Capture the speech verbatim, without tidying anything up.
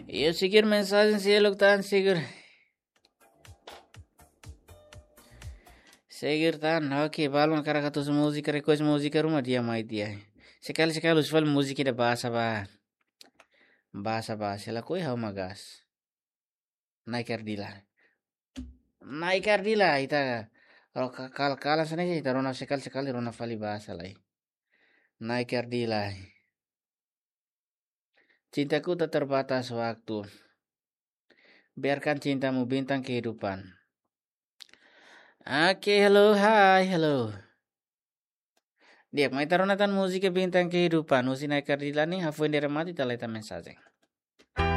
Eu seguir mensagem se ele tá seguir. Seguir tá oke balon cara katus música request música rumah dia mai dia. Sekali sekali us fal música da bahasa ba. Bahasa bahasa la koi hau magas. Naik ardila. Naik ardila ita. Kalau kal kala sana ita rona sekali sekali rona fali bahasa lai. Naik ardila. Cintaku tak terbatas waktu. Biarkan cintamu bintang kehidupan. Oke, hello, hai, hello. Dia mai taronatan musik bintang kehidupan. Usi naik ardila nih hafu ndera mati taleta mensagem.